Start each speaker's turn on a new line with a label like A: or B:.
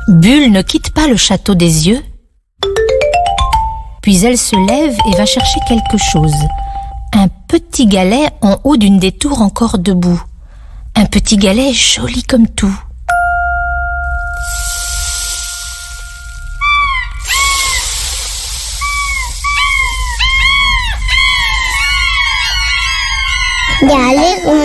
A: Bulle ne quitte pas le château des yeux. Puis elle se lève et va chercher quelque chose. Un petit galet en haut d'une des tours encore debout. Un petit galet joli comme tout.
B: Galet